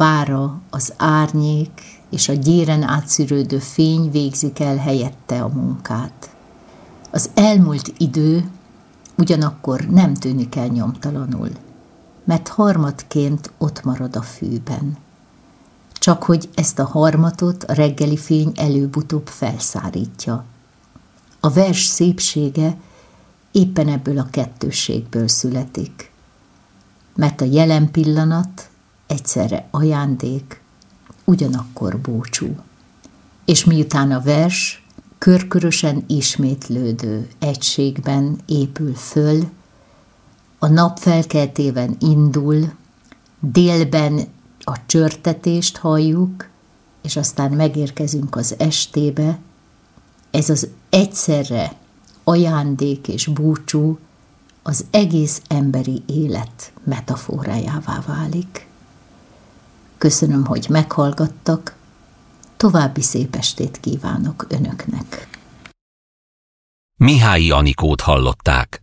pára, az árnyék és a gyéren átszűrődő fény végzik el helyette a munkát. Az elmúlt idő ugyanakkor nem tűnik el nyomtalanul, mert harmatként ott marad a fűben. Csak hogy ezt a harmatot a reggeli fény előbb-utóbb felszárítja. A vers szépsége éppen ebből a kettősségből születik, mert a jelen pillanat egyszerre ajándék, ugyanakkor búcsú. És miután a vers körkörösen ismétlődő egységben épül föl, a nap felkeltében indul, délben a csörtetést halljuk, és aztán megérkezünk az estébe, ez az egyszerre ajándék és búcsú az egész emberi élet metaforájává válik. Köszönöm, hogy meghallgattak, további szép estét kívánok önöknek. Mihályi Anikót hallották.